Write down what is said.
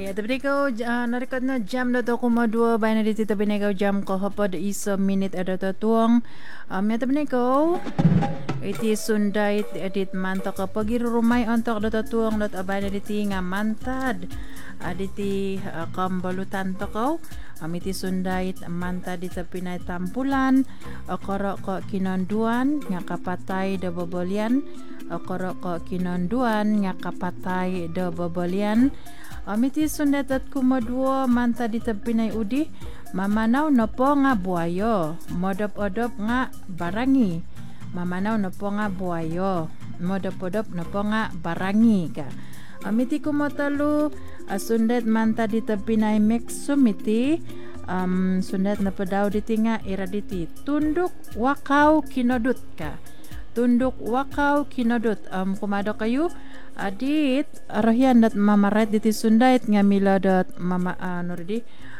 Ya, tapi kau narikat na jam na to kumadua bay na dito tabi na kau jam ko hapad isa minute ada to tuang. Ya tabi na kau iti sunday edit manto ka pagi rumay ontok da to tuang dot abay na diti nga mantad. Aditi kambalutan to kau. Iti sunday manta dito pinay tampulan. Koro ko kinonduan nga kapatay da babalian. Koro ko kinonduan nga kapatay da babalian. Amiti sundat at kumadwa manta di tapinay udi mamanaw na po nga buayo modop-odop nga barangi mamanaw na po nga buayo modop-odop na po nga barangi ka amiti kumatalu sundat manta di tapinay meksumiti sundat na padaw diti nga iraditi tunduk wakaw kinodut ka tunduk wakaw kinodut kumado kayo adit arahian dat mamaret diti sundait nga mila dat mama nordi